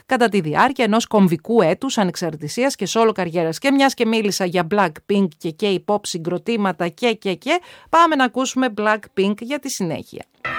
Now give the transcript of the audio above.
κατά τη διάρκεια ενός κομβικού έτους ανεξαρτησίας και solo καριέρας. Και μιας και μίλησα για Blackpink και K-pop συγκροτήματα και πάμε να ακούσουμε Blackpink για τη συνέχεια.